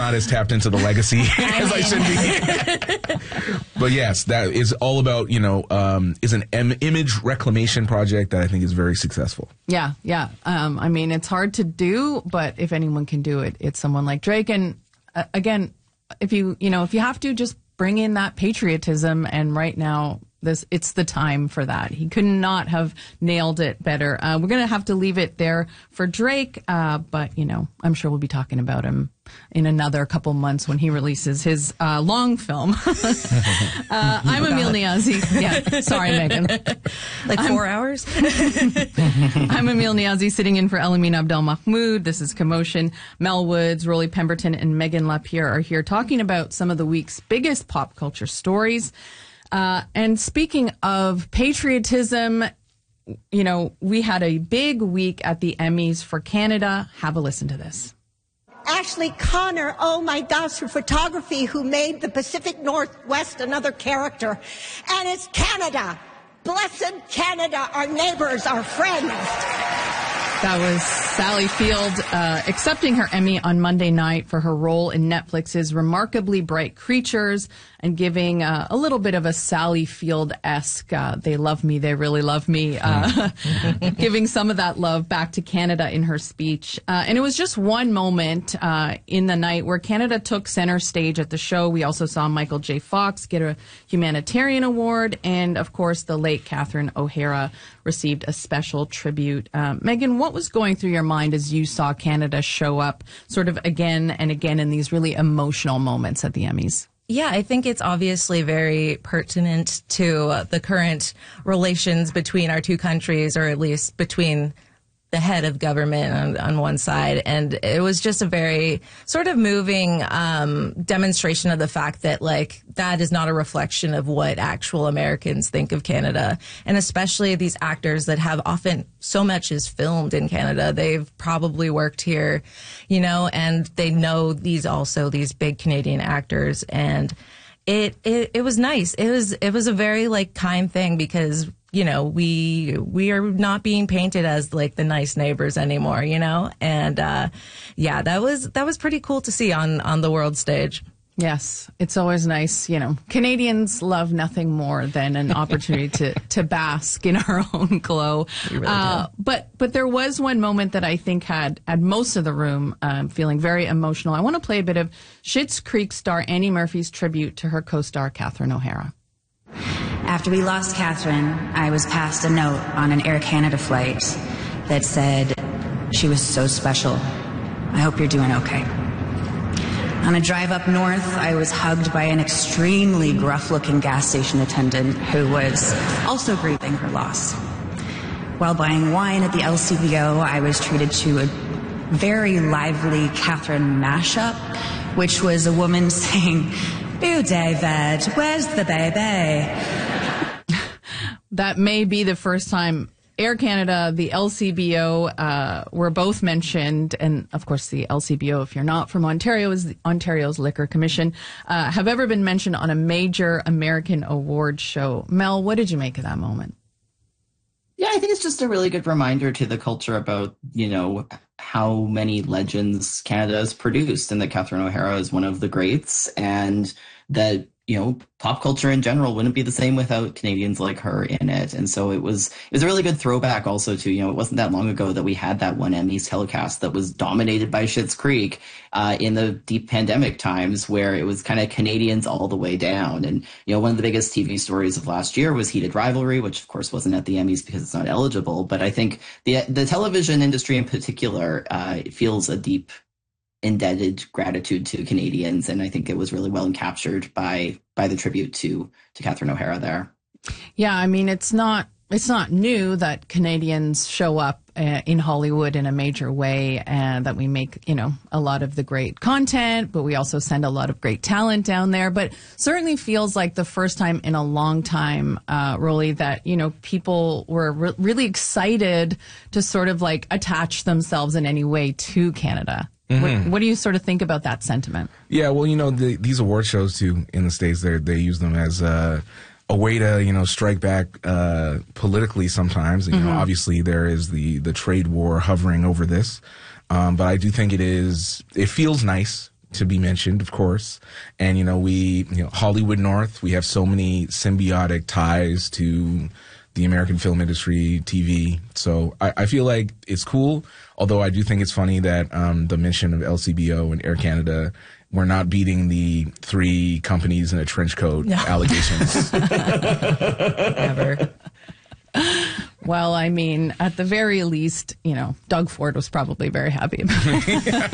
not as tapped into the legacy as I should be. But yes, that is all about, is an image reclamation project that I think is very successful. Yeah. I mean, it's hard to do, but if anyone can do it, it's someone like Drake. And again, if you have to, just bring in that patriotism. And right now, it's the time for that. He could not have nailed it better. We're going to have to leave it there for Drake, but I'm sure we'll be talking about him in another couple months when he releases his long film. I'm Emil Niazi. Yeah, sorry, Megan. Like 4 hours? I'm Emil Niazi, sitting in for Elamine Abdel Mahmoud. This is Commotion. Mel Woods, Rolly Pemberton, and Megan Lapierre are here talking about some of the week's biggest pop culture stories. And speaking of patriotism, we had a big week at the Emmys for Canada. Have a listen to this. Ashley Connor, oh my gosh, her photography, who made the Pacific Northwest another character. And it's Canada. Blessed Canada, our neighbors, our friends. That was Sally Field accepting her Emmy on Monday night for her role in Netflix's Remarkably Bright Creatures, and giving a little bit of a Sally Field-esque, they love me, they really love me, giving some of that love back to Canada in her speech. And it was just one moment in the night where Canada took center stage at the show. We also saw Michael J. Fox get a humanitarian award, and of course the late Catherine O'Hara received a special tribute. Megan, what was going through your mind as you saw Canada show up sort of again and again in these really emotional moments at the Emmys? Yeah, I think it's obviously very pertinent to the current relations between our two countries, or at least between the head of government on one side. And it was just a very sort of moving demonstration of the fact that, that is not a reflection of what actual Americans think of Canada. And especially these actors that have often so much is filmed in Canada. They've probably worked here, and they know these big Canadian actors. And it was nice. It was a very kind thing, because we are not being painted as the nice neighbors anymore, and that was pretty cool to see on the world stage. Yes, it's always nice. Canadians love nothing more than an opportunity to bask in our own glow. Really but there was one moment that I think had most of the room feeling very emotional. I want to play a bit of Schitt's Creek star Annie Murphy's tribute to her co-star Catherine O'Hara. After we lost Catherine, I was passed a note on an Air Canada flight that said, "She was so special. I hope you're doing okay." On a drive up north, I was hugged by an extremely gruff-looking gas station attendant who was also grieving her loss. While buying wine at the LCBO, I was treated to a very lively Catherine mashup, which was a woman saying, "Boo, David, where's the baby?" That may be the first time Air Canada, the LCBO were both mentioned. And, of course, the LCBO, if you're not from Ontario, is Ontario's Liquor Commission, have ever been mentioned on a major American award show. Mel, what did you make of that moment? Yeah, I think it's just a really good reminder to the culture about, how many legends Canada has produced, and that Catherine O'Hara is one of the greats, and that, pop culture in general wouldn't be the same without Canadians like her in it. And so it was a really good throwback also to, it wasn't that long ago that we had that one Emmys telecast that was dominated by Schitt's Creek in the deep pandemic times, where it was kind of Canadians all the way down. And, one of the biggest TV stories of last year was Heated Rivalry, which of course wasn't at the Emmys because it's not eligible. But I think the television industry in particular feels a deep indebted gratitude to Canadians, and I think it was really well captured by the tribute to Catherine O'Hara there. Yeah, I mean, it's not new that Canadians show up in Hollywood in a major way, and that we make, a lot of the great content, but we also send a lot of great talent down there. But certainly feels like the first time in a long time, Rolly, that, people were really excited to sort of attach themselves in any way to Canada. Mm-hmm. What do you sort of think about that sentiment? Yeah, well, these award shows too in the States, they use them as a way to, strike back politically sometimes. Mm-hmm. Obviously there is the trade war hovering over this. But I do think it feels nice to be mentioned, of course. And, Hollywood North, we have so many symbiotic ties to the American film industry, TV. So I feel like it's cool, although I do think it's funny that the mention of LCBO and Air Canada, we're not beating the 3 companies in a trench coat allegations. Never. Well, I mean, at the very least, Doug Ford was probably very happy about it.